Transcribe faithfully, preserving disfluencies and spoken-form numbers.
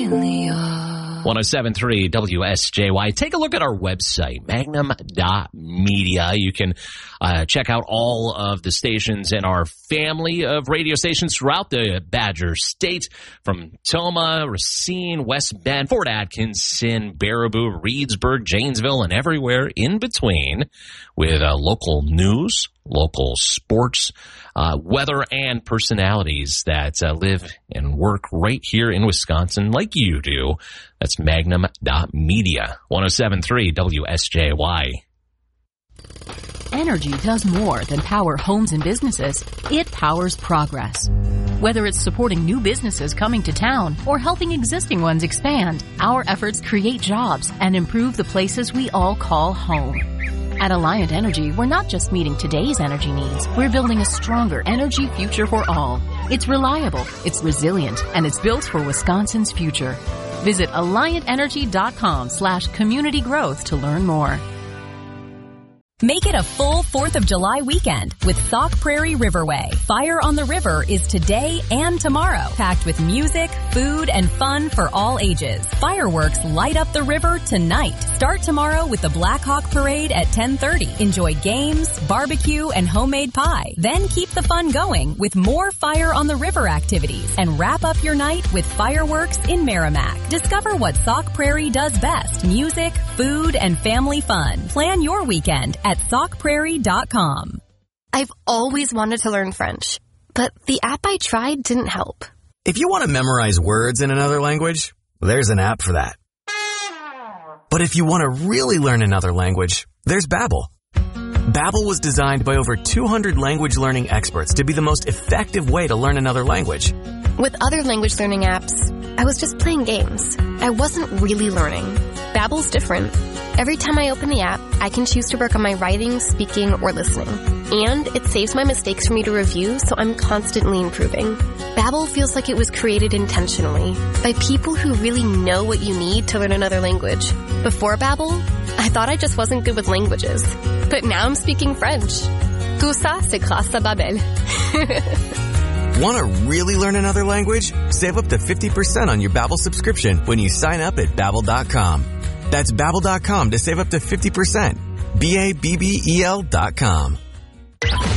really are. one oh seven point three W S J Y. Take a look at our website, magnum dot media. You can uh, check out all of the stations in our family of radio stations throughout the Badger State, from Toma, Racine, West Bend, Fort Atkinson, Baraboo, Reedsburg, Janesville, and everywhere in between, with uh, local news, local sports, uh, weather, and personalities that uh, live and work right here in Wisconsin like you do. That's magnum dot media. one oh seven point three W S J Y. Energy does more than power homes and businesses. It powers progress. Whether it's supporting new businesses coming to town or helping existing ones expand, our efforts create jobs and improve the places we all call home. At Alliant Energy, we're not just meeting today's energy needs. We're building a stronger energy future for all. It's reliable, it's resilient, and it's built for Wisconsin's future. Visit alliant energy dot com slash community growth to learn more. Make it a full fourth of July weekend with Sauk Prairie Riverway. Fire on the River is today and tomorrow, packed with music, food, and fun for all ages. Fireworks light up the river tonight. Start tomorrow with the Black Hawk Parade at ten thirty. Enjoy games, barbecue, and homemade pie. Then keep the fun going with more Fire on the River activities and wrap up your night with fireworks in Merrimack. Discover what Sauk Prairie does best: music, food, and family fun. Plan your weekend at sauk prairie dot com. I've always wanted to learn French, but the app I tried didn't help. If you want to memorize words in another language, there's an app for that. But if you want to really learn another language, there's Babbel. Babbel was designed by over two hundred language learning experts to be the most effective way to learn another language. With other language learning apps, I was just playing games. I wasn't really learning. Babbel's different. Every time I open the app, I can choose to work on my writing, speaking, or listening. And it saves my mistakes for me to review, so I'm constantly improving. Babbel feels like it was created intentionally by people who really know what you need to learn another language. Before Babbel, I thought I just wasn't good with languages. But now I'm speaking French. Tout ça, c'est grâce à Babbel. Want to really learn another language? Save up to fifty percent on your Babbel subscription when you sign up at babbel dot com. That's babbel dot com to save up to fifty percent. B A B B E L dot com.